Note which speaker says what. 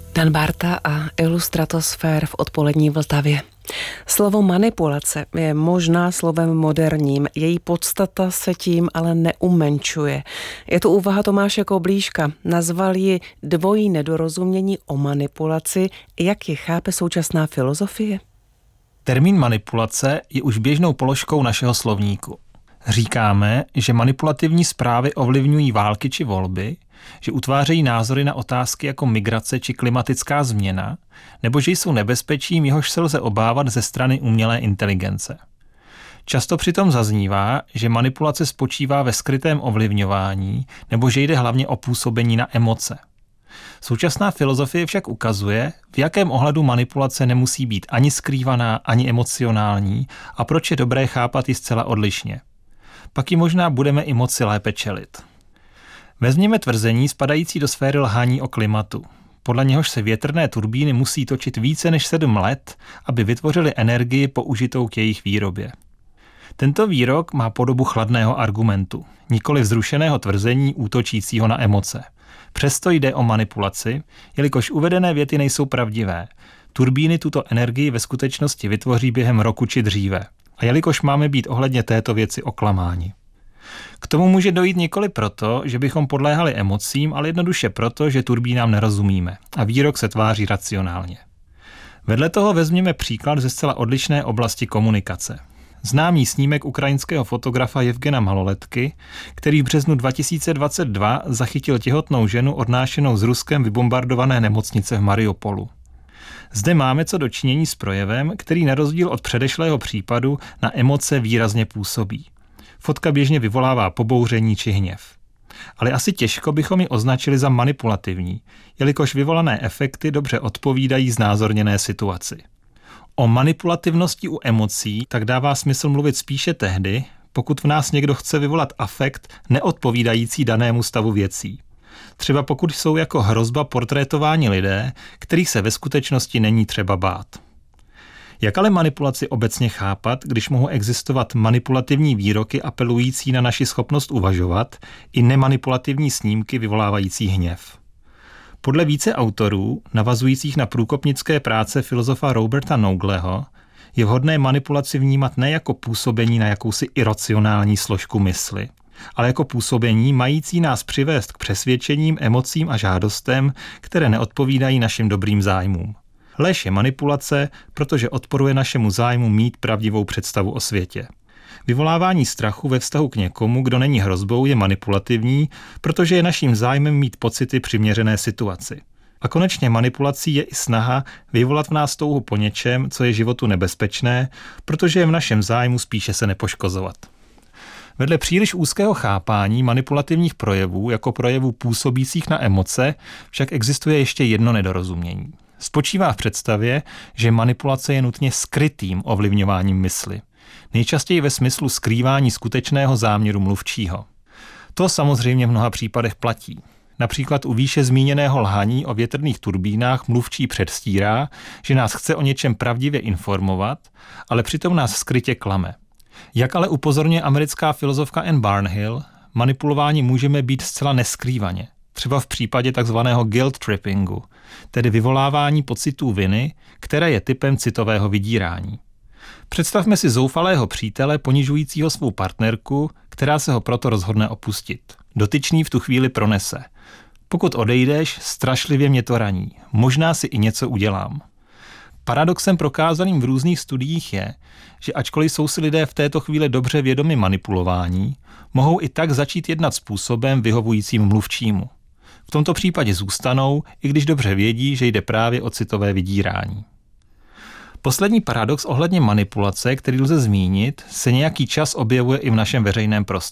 Speaker 1: Dan Bárta a Illustratosfér v odpolední Vltavě. Slovo manipulace je možná slovem moderním, její podstata se tím ale neumenčuje. Je to úvaha Tomáše Koblíška. Nazval ji dvojí nedorozumění o manipulaci, jak je chápe současná filozofie.
Speaker 2: Termín manipulace je už běžnou položkou našeho slovníku. Říkáme, že manipulativní zprávy ovlivňují války či volby, že utvářejí názory na otázky jako migrace či klimatická změna, nebo že jsou nebezpečím, jehož se lze obávat ze strany umělé inteligence. Často přitom zaznívá, že manipulace spočívá ve skrytém ovlivňování, nebo že jde hlavně o působení na emoce. Současná filozofie však ukazuje, v jakém ohledu manipulace nemusí být ani skrývaná, ani emocionální a proč je dobré chápat ji zcela odlišně. Pak ji možná budeme i moci lépe čelit. Vezměme tvrzení spadající do sféry lhání o klimatu. Podle něhož se větrné turbíny musí točit více než 7 let, aby vytvořily energii použitou k jejich výrobě. Tento výrok má podobu chladného argumentu, nikoli vzrušeného tvrzení útočícího na emoce. Přesto jde o manipulaci, jelikož uvedené věty nejsou pravdivé. Turbíny tuto energii ve skutečnosti vytvoří během roku či dříve. A jelikož máme být ohledně této věci oklamáni. K tomu může dojít nikoli proto, že bychom podléhali emocím, ale jednoduše proto, že turbínám nerozumíme a výrok se tváří racionálně. Vedle toho vezměme příklad ze zcela odlišné oblasti komunikace. Známý snímek ukrajinského fotografa Jevgena Maloletky, který v březnu 2022 zachytil těhotnou ženu odnášenou z Ruskem vybombardované nemocnice v Mariupolu. Zde máme co do činění s projevem, který na rozdíl od předešlého případu na emoce výrazně působí. Fotka běžně vyvolává pobouření či hněv. Ale asi těžko bychom ji označili za manipulativní, jelikož vyvolané efekty dobře odpovídají znázorněné situaci. O manipulativnosti u emocí tak dává smysl mluvit spíše tehdy, pokud v nás někdo chce vyvolat afekt neodpovídající danému stavu věcí. Třeba pokud jsou jako hrozba portrétováni lidé, kterých se ve skutečnosti není třeba bát. Jak ale manipulaci obecně chápat, když mohou existovat manipulativní výroky apelující na naši schopnost uvažovat i nemanipulativní snímky vyvolávající hněv? Podle více autorů, navazujících na průkopnické práce filozofa Roberta Nougleho, je vhodné manipulaci vnímat ne jako působení na jakousi iracionální složku mysli, ale jako působení mající nás přivést k přesvědčením, emocím a žádostem, které neodpovídají našim dobrým zájmům. Lež je manipulace, protože odporuje našemu zájmu mít pravdivou představu o světě. Vyvolávání strachu ve vztahu k někomu, kdo není hrozbou, je manipulativní, protože je naším zájmem mít pocity přiměřené situaci. A konečně manipulací je i snaha vyvolat v nás touhu po něčem, co je životu nebezpečné, protože je v našem zájmu spíše se nepoškozovat. Vedle příliš úzkého chápání manipulativních projevů jako projevů působících na emoce však existuje ještě jedno nedorozumění. Spočívá v představě, že manipulace je nutně skrytým ovlivňováním mysli. Nejčastěji ve smyslu skrývání skutečného záměru mluvčího. To samozřejmě v mnoha případech platí. Například u výše zmíněného lhaní o větrných turbínách mluvčí předstírá, že nás chce o něčem pravdivě informovat, ale přitom nás skrytě klame. Jak ale upozorňuje americká filozofka Anne Barnhill, manipulování můžeme být zcela neskrývaně. Třeba v případě takzvaného guilt trippingu, tedy vyvolávání pocitů viny, které je typem citového vydírání. Představme si zoufalého přítele ponižujícího svou partnerku, která se ho proto rozhodne opustit. Dotyčný v tu chvíli pronese. Pokud odejdeš, strašlivě mě to raní. Možná si i něco udělám. Paradoxem prokázaným v různých studiích je, že ačkoliv jsou si lidé v této chvíli dobře vědomi manipulování, mohou i tak začít jednat způsobem vyhovujícím mluvčímu. V tomto případě zůstanou, i když dobře vědí, že jde právě o citové vydírání. Poslední paradox ohledně manipulace, který lze zmínit, se nějaký čas objevuje i v našem veřejném prostoru.